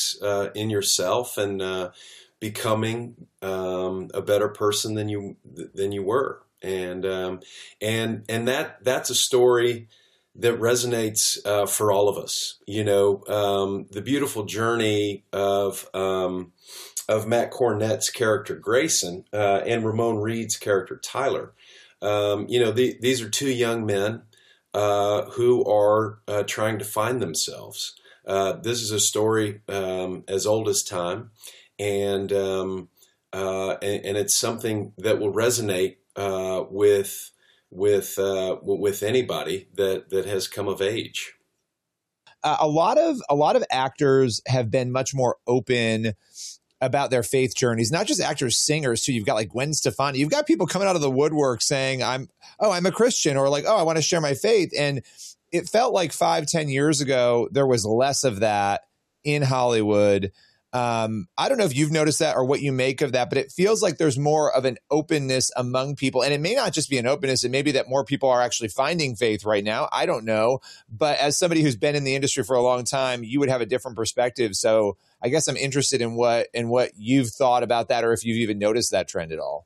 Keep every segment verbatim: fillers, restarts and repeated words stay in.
uh, in yourself and uh, becoming um, a better person than you than you were. And um, and and that that's a story that resonates uh, for all of us. You know, um, the beautiful journey of um, of Matt Cornett's character Grayson uh, and Ramon Reed's character Tyler. Um, you know, the, these are two young men uh, who are uh, trying to find themselves. Uh, this is a story um, as old as time, and um, uh, and, and it's something that will resonate uh, with with uh, with anybody that that has come of age. Uh, a lot of a lot of actors have been much more open about their faith journeys, not just actors, singers too. You've got like Gwen Stefani. You've got people coming out of the woodwork saying, I'm, oh, I'm a Christian, or like, oh, I want to share my faith. And it felt like five, ten years ago, there was less of that in Hollywood. Um, I don't know if you've noticed that or what you make of that, but it feels like there's more of an openness among people. And it may not just be an openness. It may be that more people are actually finding faith right now. I don't know. But as somebody who's been in the industry for a long time, you would have a different perspective. So I guess I'm interested in what in what you've thought about that, or if you've even noticed that trend at all.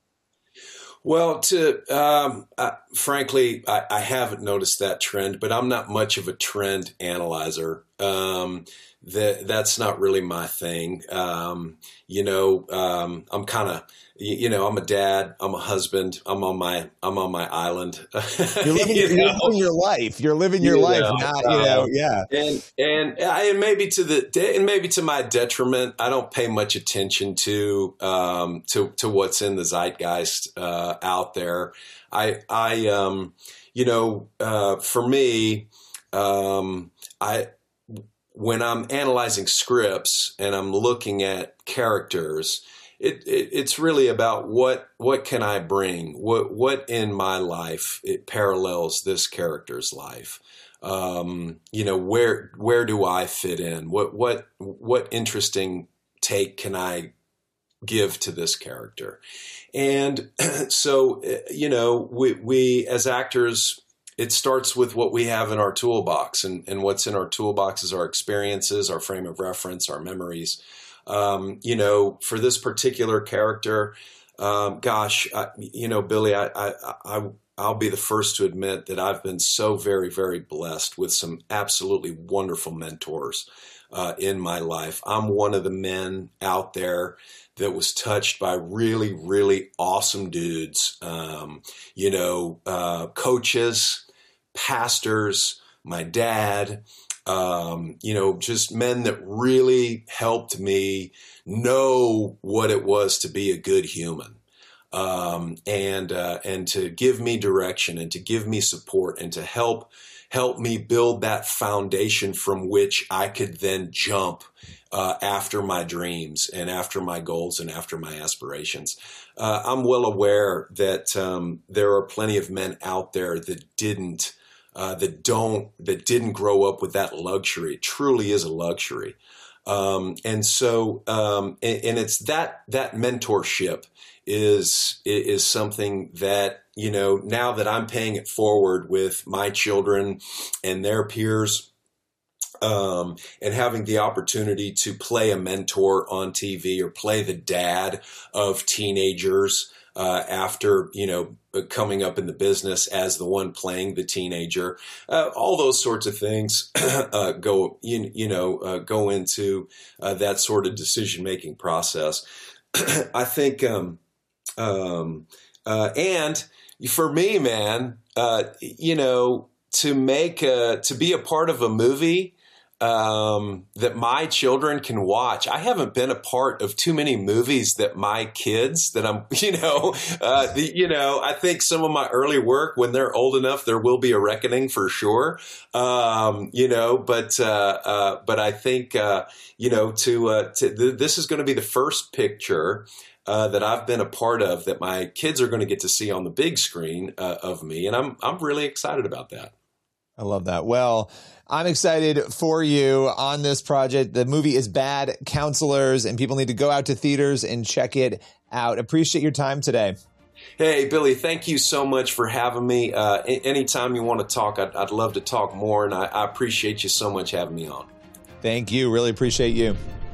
Well, to um, uh, frankly, I, I haven't noticed that trend, but I'm not much of a trend analyzer. Um, that that's not really my thing. Um, you know, um, I'm kind of, you, you know, I'm a dad, I'm a husband, I'm on my, I'm on my island. You're living, you you're living your life. You're living your you life, know, not, you know, um, yeah. And, and, and maybe to the, and maybe to my detriment, I don't pay much attention to, um, to, to what's in the zeitgeist, uh, out there. I, I, um, you know, uh, for me, um, I, when I'm analyzing scripts and I'm looking at characters, it, it it's really about what what can I bring? What what in my life it parallels this character's life? Um, you know, where where do I fit in? What what what interesting take can I give to this character? And so, you know, we we as actors, it starts with what we have in our toolbox, and, and what's in our toolbox is our experiences, our frame of reference, our memories. Um, you know, for this particular character, um, gosh, I, you know, Billy, I, I, I, I'll be the first to admit that I've been so very, very blessed with some absolutely wonderful mentors uh, in my life. I'm one of the men out there that was touched by really, really awesome dudes, um, you know, uh, coaches, pastors, my dad, um, you know, just men that really helped me know what it was to be a good human, um, and uh, and to give me direction and to give me support and to help help me build that foundation from which I could then jump uh, after my dreams and after my goals and after my aspirations. Uh, I'm well aware that um, there are plenty of men out there that didn't. Uh, that don't, that didn't grow up with that luxury. It truly is a luxury. Um, and so, um, and, and it's that, that mentorship is, is something that, you know, now that I'm paying it forward with my children and their peers, um, and having the opportunity to play a mentor on T V or play the dad of teenagers, uh, after, you know, coming up in the business as the one playing the teenager, uh, all those sorts of things uh, go, you, you know, uh, go into uh, that sort of decision-making process. I think, um, um, uh, and for me, man, uh, you know, to make a, to be a part of a movie um, that my children can watch. I haven't been a part of too many movies that my kids that I'm, you know, uh, the, you know, I think some of my early work when they're old enough, there will be a reckoning for sure. Um, you know, but, uh, uh, but I think, uh, you know, to, uh, to th- this is going to be the first picture Uh, that I've been a part of that my kids are going to get to see on the big screen uh, of me. And I'm, I'm really excited about that. I love that. Well, I'm excited for you on this project. The movie is Bad Counselors, and people need to go out to theaters and check it out. Appreciate your time today. Hey, Billy, thank you so much for having me. Uh, anytime you want to talk, I'd, I'd love to talk more, and I, I appreciate you so much having me on. Thank you. Really appreciate you.